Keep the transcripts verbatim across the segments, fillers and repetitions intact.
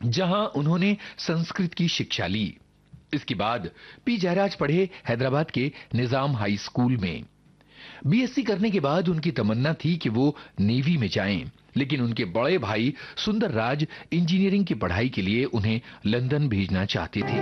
जहां उन्होंने संस्कृत की शिक्षा ली। इसके बाद पी जयराज पढ़े हैदराबाद के निजाम हाई स्कूल में। बीएससी करने के बाद उनकी तमन्ना थी कि वो नेवी में जाएं, लेकिन उनके बड़े भाई सुंदर राज इंजीनियरिंग की पढ़ाई के लिए उन्हें लंदन भेजना चाहते थे।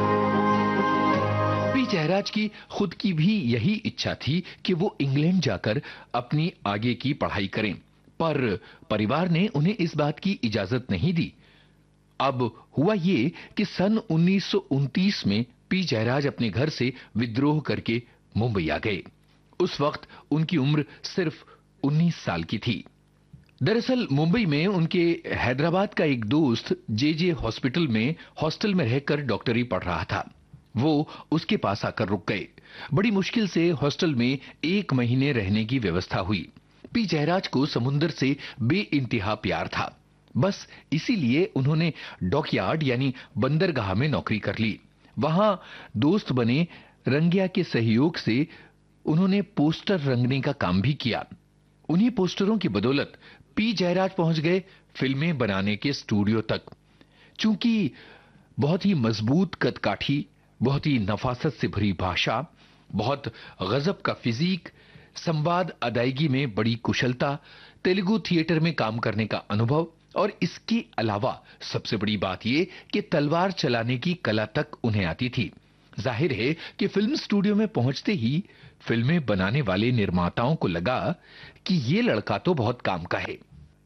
पी जयराज की खुद की भी यही इच्छा थी कि वो इंग्लैंड जाकर अपनी आगे की पढ़ाई करें, पर परिवार ने उन्हें इस बात की इजाजत नहीं दी। अब हुआ ये कि सन उन्नीस सौ उनतीस में पी जयराज अपने घर से विद्रोह करके मुंबई आ गए। उस वक्त उनकी उम्र सिर्फ उन्नीस साल की थी। दरअसल मुंबई में उनके हैदराबाद का एक दोस्त जेजे हॉस्पिटल में हॉस्टल में रहकर डॉक्टरी पढ़ रहा था। वो उसके पास आकर रुक गए। बड़ी मुश्किल से हॉस्टल में एक महीने रहने की व्यवस्था हुई। पी जयराज को समुंदर से बेइंतहा प्यार था। बस इसीलिए उन्होंने डॉकयार्ड यानी बंदरगाह में नौकरी कर ली। वहां दोस्त बने रंगिया के सहयोग से उन्होंने पोस्टर रंगने का काम भी किया। उन्हीं पोस्टरों की बदौलत पी जयराज पहुंच गए फिल्में बनाने के स्टूडियो तक। चूंकि बहुत ही मजबूत कदकाठी, बहुत ही नफासत से भरी भाषा, बहुत गजब का फिजिक, संवाद अदायगी में बड़ी कुशलता, तेलुगु थिएटर में काम करने का अनुभव और इसके अलावा सबसे बड़ी बात यह कि तलवार चलाने की कला तक उन्हें आती थी। जाहिर है कि फिल्म स्टूडियो में पहुंचते ही फिल्में बनाने वाले निर्माताओं को लगा कि ये लड़का तो बहुत काम का है।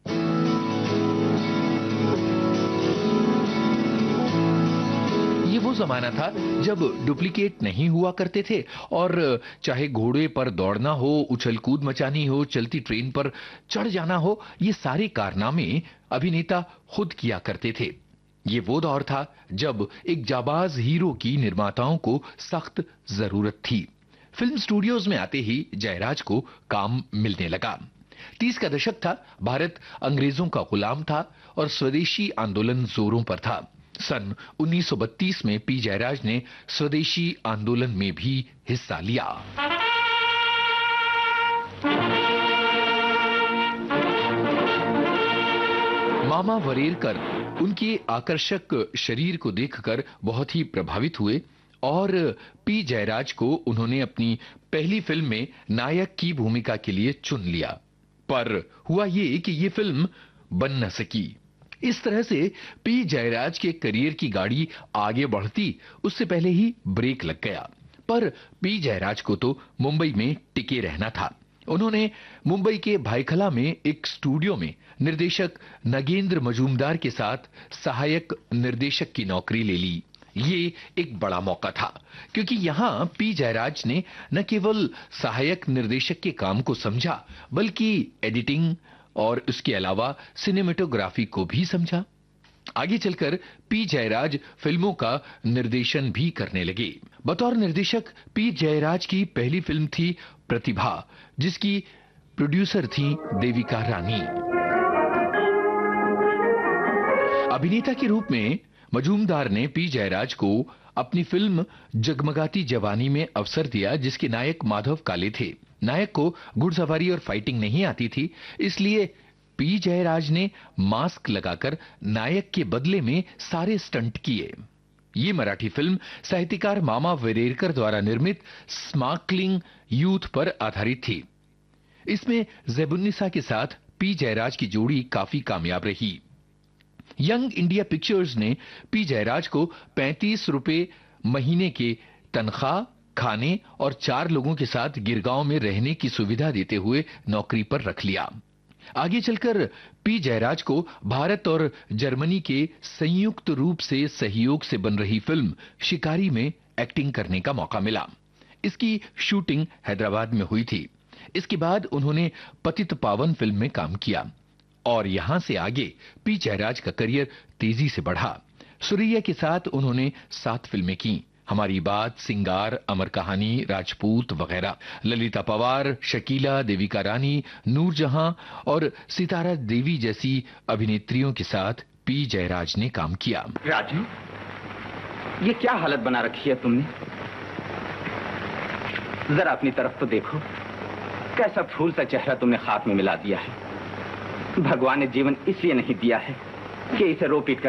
ये वो जमाना था जब डुप्लीकेट नहीं हुआ करते थे और चाहे घोड़े पर दौड़ना हो, उछल कूद मचानी हो, चलती ट्रेन पर चढ़ जाना हो, ये सारे कारनामे अभिनेता खुद किया करते थे। ये वो दौर था जब एक जाबाज हीरो की निर्माताओं को सख्त जरूरत थी। फिल्म स्टूडियोज में आते ही जयराज को काम मिलने लगा। तीस का दशक था, भारत अंग्रेजों का गुलाम था और स्वदेशी आंदोलन जोरों पर था। सन उन्नीस सौ बत्तीस में पी जयराज ने स्वदेशी आंदोलन में भी हिस्सा लिया। मामा वरेरकर उनके आकर्षक शरीर को देखकर बहुत ही प्रभावित हुए और पी जयराज को उन्होंने अपनी पहली फिल्म में नायक की भूमिका के लिए चुन लिया। पर हुआ ये कि ये फिल्म बन न सकी। इस तरह से पी जयराज के करियर की गाड़ी आगे बढ़ती उससे पहले ही ब्रेक लग गया। पर पी जयराज को तो मुंबई में टिके रहना था। उन्होंने मुंबई के भायखला में एक स्टूडियो में निर्देशक नगेंद्र मजूमदार के साथ सहायक निर्देशक की नौकरी ले ली। ये एक बड़ा मौका था क्योंकि यहां पी जयराज ने न केवल सहायक निर्देशक के काम को समझा बल्कि एडिटिंग और उसके अलावा सिनेमेटोग्राफी को भी समझा। आगे चलकर पी जयराज फिल्मों का निर्देशन भी करने लगे। बतौर निर्देशक पी जयराज की पहली फिल्म थी प्रतिभा, जिसकी प्रोड्यूसर थी देविका रानी। अभिनेता के रूप में मजूमदार ने पी जयराज को अपनी फिल्म जगमगाती जवानी में अवसर दिया, जिसके नायक माधव काले थे। नायक को घुड़सवारी और फाइटिंग नहीं आती थी, इसलिए पी जयराज ने मास्क लगाकर नायक के बदले में सारे स्टंट किए। ये मराठी फिल्म साहित्यकार मामा वरेरकर द्वारा निर्मित स्मार्कलिंग यूथ पर आधारित थी। इसमें ज़ैबुन्निसा के साथ पी जयराज की जोड़ी काफी कामयाब रही। यंग इंडिया पिक्चर्स ने पी जयराज को पैंतीस रुपए महीने के तनख्वाह, खाने और चार लोगों के साथ गिरगांव में रहने की सुविधा देते हुए नौकरी पर रख लिया। आगे चलकर पी जयराज को भारत और जर्मनी के संयुक्त रूप से सहयोग से बन रही फिल्म शिकारी में एक्टिंग करने का मौका मिला। इसकी शूटिंग हैदराबाद में हुई थी। इसके बाद उन्होंने पतित पावन फिल्म में काम किया और यहां से आगे पी जयराज का करियर तेजी से बढ़ा। सुरैया के साथ उन्होंने सात फिल्में की। हमारी बात, सिंगार, अमर कहानी, राजपूत वगैरह। ललिता पवार, शकीला, देविका रानी, नूरजहां और सितारा देवी जैसी अभिनेत्रियों के साथ पी जयराज ने काम किया। राजू, ये क्या हालत बना रखी है तुमने? जरा अपनी तरफ तो देखो, कैसा फूल सा चेहरा तुमने खाक में मिला दिया है। भगवान ने जीवन इसलिए नहीं दिया है कि इसे रो पीट कर